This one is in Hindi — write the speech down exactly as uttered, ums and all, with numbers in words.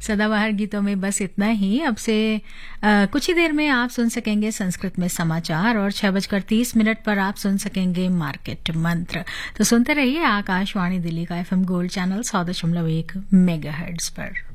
सदाबहार गीतों में बस इतना ही। अब से आ, कुछ ही देर में आप सुन सकेंगे संस्कृत में समाचार और छह बजकर तीस मिनट पर आप सुन सकेंगे मार्केट मंत्र। तो सुनते रहिए आकाशवाणी दिल्ली का एफएम गोल्ड चैनल सौ दशमलव एक मेगाहर्ट्ज पर।